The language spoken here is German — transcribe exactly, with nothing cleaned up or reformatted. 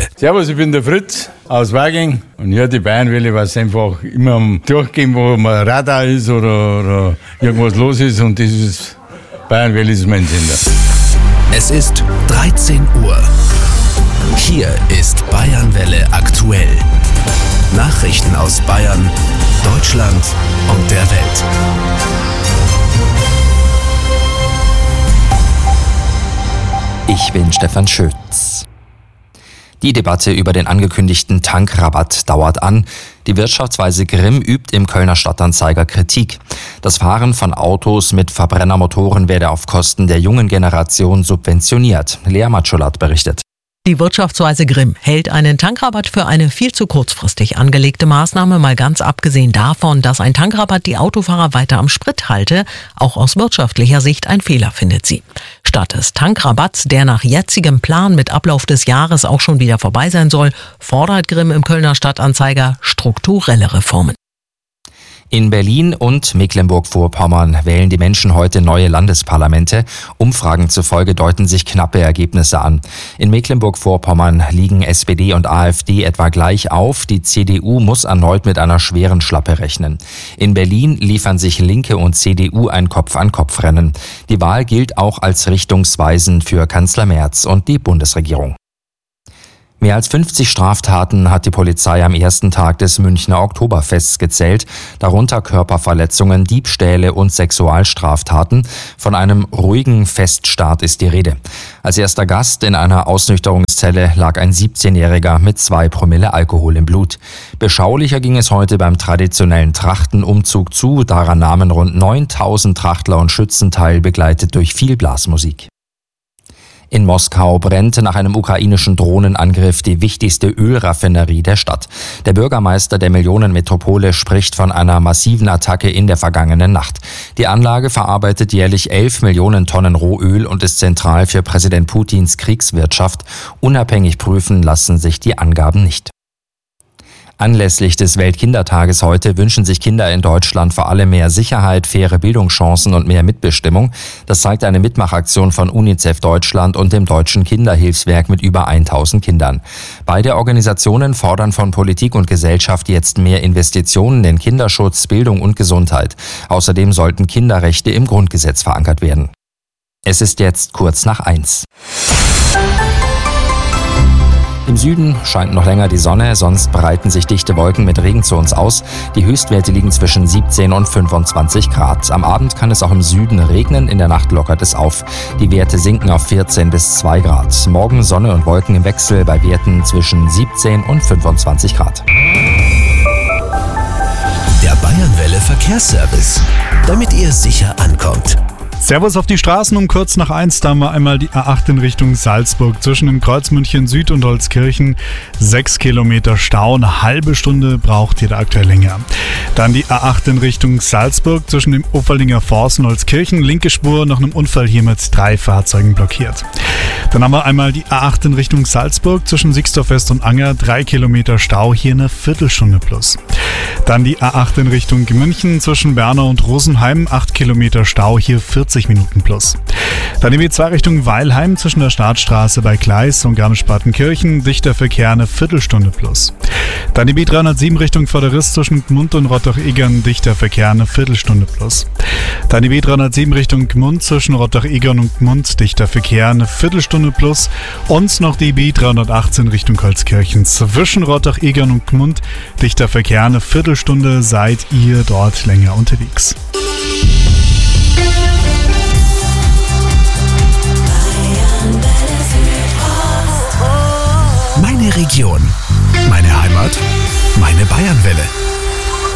Bayernwelle. Servus, ich bin der Fritz aus Waging und ja, die Bayernwelle, weil es einfach immer am Durchgehen, wo mal Radar ist oder, oder irgendwas los ist, und das ist Bayernwelle ist mein Sender. Es ist dreizehn Uhr. Hier ist Bayernwelle aktuell. Nachrichten aus Bayern, Deutschland und der Welt. Ich bin Stefan Schütz. Die Debatte über den angekündigten Tankrabatt dauert an. Die Wirtschaftsweise Grimm übt im Kölner Stadtanzeiger Kritik. Das Fahren von Autos mit Verbrennermotoren werde auf Kosten der jungen Generation subventioniert. Lea Matschulat berichtet. Die Wirtschaftsweise Grimm hält einen Tankrabatt für eine viel zu kurzfristig angelegte Maßnahme, mal ganz abgesehen davon, dass ein Tankrabatt die Autofahrer weiter am Sprit halte. Auch aus wirtschaftlicher Sicht ein Fehler, findet sie. Statt des Tankrabatts, der nach jetzigem Plan mit Ablauf des Jahres auch schon wieder vorbei sein soll, fordert Grimm im Kölner Stadtanzeiger strukturelle Reformen. In Berlin und Mecklenburg-Vorpommern wählen die Menschen heute neue Landesparlamente. Umfragen zufolge deuten sich knappe Ergebnisse an. In Mecklenburg-Vorpommern liegen S P D und AfD etwa gleich auf. Die C D U muss erneut mit einer schweren Schlappe rechnen. In Berlin liefern sich Linke und C D U ein Kopf-an-Kopf-Rennen. Die Wahl gilt auch als richtungsweisend für Kanzler Merz und die Bundesregierung. Mehr als fünfzig Straftaten hat die Polizei am ersten Tag des Münchner Oktoberfests gezählt, darunter Körperverletzungen, Diebstähle und Sexualstraftaten. Von einem ruhigen Feststart ist die Rede. Als erster Gast in einer Ausnüchterungszelle lag ein siebzehnjähriger mit zwei Promille Alkohol im Blut. Beschaulicher ging es heute beim traditionellen Trachtenumzug zu. Daran nahmen rund neuntausend Trachtler und Schützen teil, begleitet durch viel Blasmusik. In Moskau brennt nach einem ukrainischen Drohnenangriff die wichtigste Ölraffinerie der Stadt. Der Bürgermeister der Millionenmetropole spricht von einer massiven Attacke in der vergangenen Nacht. Die Anlage verarbeitet jährlich elf Millionen Tonnen Rohöl und ist zentral für Präsident Putins Kriegswirtschaft. Unabhängig prüfen lassen sich die Angaben nicht. Anlässlich des Weltkindertages heute wünschen sich Kinder in Deutschland vor allem mehr Sicherheit, faire Bildungschancen und mehr Mitbestimmung. Das zeigt eine Mitmachaktion von UNICEF Deutschland und dem Deutschen Kinderhilfswerk mit über tausend Kindern. Beide Organisationen fordern von Politik und Gesellschaft jetzt mehr Investitionen in Kinderschutz, Bildung und Gesundheit. Außerdem sollten Kinderrechte im Grundgesetz verankert werden. Es ist jetzt kurz nach eins. Im Süden scheint noch länger die Sonne, sonst breiten sich dichte Wolken mit Regen zu uns aus. Die Höchstwerte liegen zwischen siebzehn und fünfundzwanzig Grad. Am Abend kann es auch im Süden regnen, in der Nacht lockert es auf. Die Werte sinken auf vierzehn bis zwei Grad. Morgen Sonne und Wolken im Wechsel bei Werten zwischen siebzehn und fünfundzwanzig Grad. Der Bayernwelle Verkehrsservice, damit ihr sicher ankommt. Servus auf die Straßen um kurz nach eins, da haben wir einmal die A acht in Richtung Salzburg zwischen dem Kreuz München Süd und Holzkirchen. Sechs Kilometer Stau, eine halbe Stunde braucht ihr da aktuell länger. Dann die A acht in Richtung Salzburg zwischen dem Ufferlinger Forst und Holzkirchen. Linke Spur nach einem Unfall hier mit drei Fahrzeugen blockiert. Dann haben wir einmal die A acht in Richtung Salzburg zwischen Sixdorf West und Anger. Drei Kilometer Stau, hier eine Viertelstunde plus. Dann die A acht in Richtung München zwischen Bernau und Rosenheim. Acht Kilometer Stau, hier vierzig Minuten plus. Dann die B zwei Richtung Weilheim zwischen der Startstraße bei Gleis und Garmisch-Partenkirchen. Dichter Verkehr, eine Viertelstunde plus. Dann die B dreihundertsieben Richtung Vorderriss zwischen Gmund und Rottach-Egern. Dichter Verkehr, eine Viertelstunde plus. Dann die B dreihundertsieben Richtung Gmund zwischen Rottach-Egern und Gmund. Dichter Verkehr, eine Viertelstunde plus. Und noch die B dreihundertachtzehn Richtung Holzkirchen zwischen Rottach-Egern und Gmund. Dichter Verkehr, eine Viertelstunde. Seid ihr dort länger unterwegs. Meine Region, meine Heimat, meine Bayernwelle.